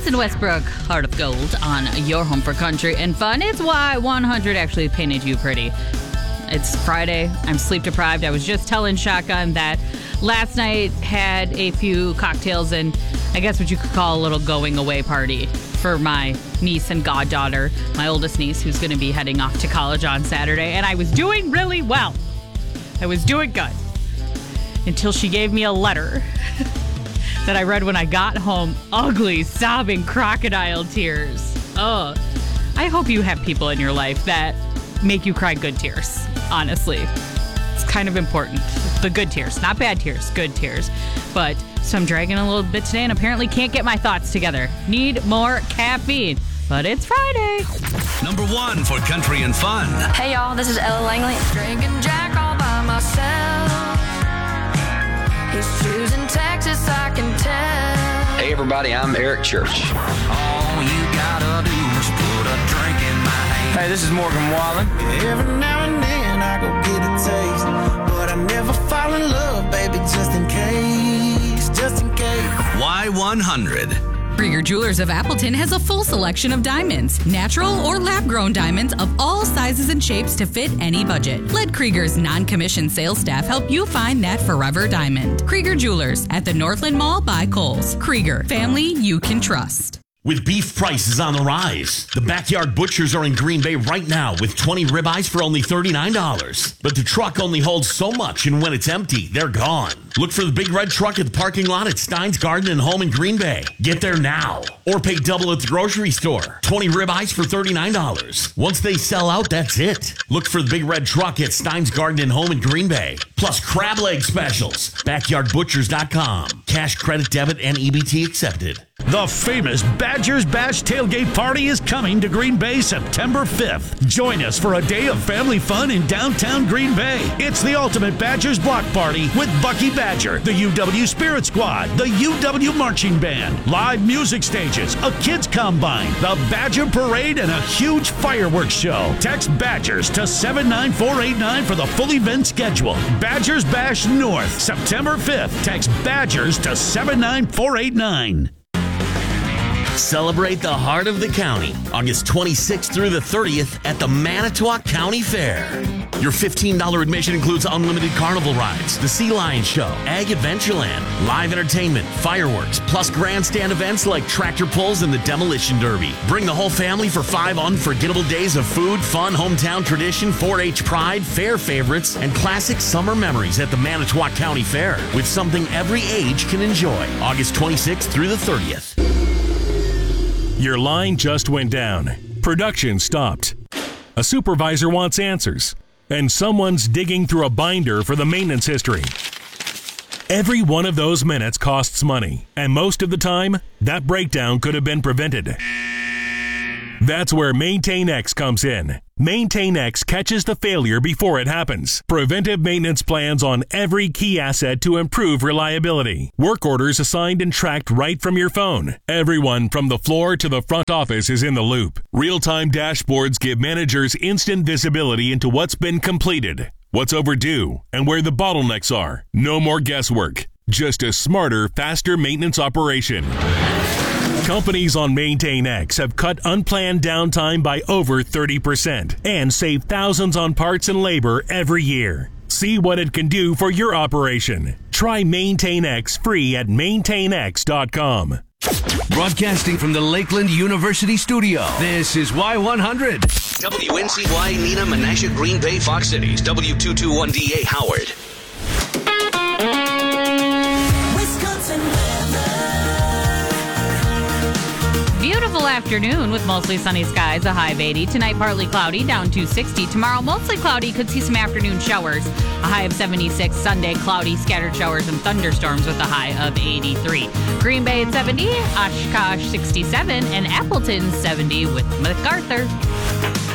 Jason Westbrook, Heart of Gold, on your home for country and fun. It's why 100 actually painted you pretty. It's Friday. I'm sleep deprived. I was just telling Shotgun that last night had a few cocktails and I guess what you could call a little going away party for my niece and goddaughter, my oldest niece, who's going to be heading off to college on Saturday. And I was doing really well. I was doing good until she gave me a letter that I read when I got home. Ugly, sobbing crocodile tears. Oh, I hope you have people in your life that make you cry good tears, honestly. It's kind of important. The good tears, not bad tears, good tears. But so I'm dragging a little bit today and apparently can't get my thoughts together. Need more caffeine. But it's Friday. Number 1 for country and fun. Hey y'all, this is Ella Langley. Drinking Jack all by myself. He's choosing Texas, I can tell. Hey everybody, I'm Eric Church. All you gotta do is put a drink in my hand. Hey, this is Morgan Wallen. Every now and then I go get a taste, but I never fall in love, baby, just in case, just in case. Why 100? Krieger Jewelers of Appleton has a full selection of diamonds, natural or lab-grown diamonds of all sizes and shapes to fit any budget. Let Krieger's non-commissioned sales staff help you find that forever diamond. Krieger Jewelers at the Northland Mall by Kohl's. Krieger, family you can trust. With beef prices on the rise, the Backyard Butchers are in Green Bay right now with 20 ribeyes for only $39. But the truck only holds so much, and when it's empty, they're gone. Look for the big red truck at the parking lot at Stein's Garden and Home in Green Bay. Get there now, or pay double at the grocery store. 20 ribeyes for $39. Once they sell out, that's it. Look for the big red truck at Stein's Garden and Home in Green Bay. Plus crab leg specials. BackyardButchers.com. Cash, credit, debit, and EBT accepted. The famous Badgers Bash Tailgate Party is coming to Green Bay September 5th. Join us for a day of family fun in downtown Green Bay. It's the ultimate Badgers block party with Bucky Badger, the UW Spirit Squad, the UW Marching Band, live music stages, a kids combine, the Badger Parade, and a huge fireworks show. Text Badgers to 79489 for the full event schedule. Badgers Bash North, September 5th. Text Badgers to 79489. Celebrate the heart of the county, August 26th through the 30th at the Manitowoc County Fair. Your $15 admission includes unlimited carnival rides, the Sea Lion Show, Ag Adventureland, live entertainment, fireworks, plus grandstand events like tractor pulls and the Demolition Derby. Bring the whole family for 5 unforgettable days of food, fun, hometown tradition, 4-H pride, fair favorites, and classic summer memories at the Manitowoc County Fair with something every age can enjoy. August 26th through the 30th. Your line just went down. Production stopped. A supervisor wants answers. And someone's digging through a binder for the maintenance history. Every one of those minutes costs money. And most of the time, that breakdown could have been prevented. That's where MaintainX comes in. MaintainX catches the failure before it happens. Preventive maintenance plans on every key asset to improve reliability. Work orders assigned and tracked right from your phone. Everyone from the floor to the front office is in the loop. Real-time dashboards give managers instant visibility into what's been completed, what's overdue, and where the bottlenecks are. No more guesswork. Just a smarter, faster maintenance operation. Companies on MaintainX have cut unplanned downtime by over 30% and save thousands on parts and labor every year. See what it can do for your operation. Try MaintainX free at maintainx.com. Broadcasting from the Lakeland University studio, this is Y100. WNCY, Nina, Menasha, Green Bay, Fox Cities, W221DA, Howard. Wisconsin weather. Beautiful afternoon with mostly sunny skies, a high of 80. Tonight, partly cloudy, down to 60. Tomorrow, mostly cloudy, could see some afternoon showers, a high of 76. Sunday, cloudy, scattered showers and thunderstorms with a high of 83. Green Bay at 70, Oshkosh 67, and Appleton 70 with MacArthur.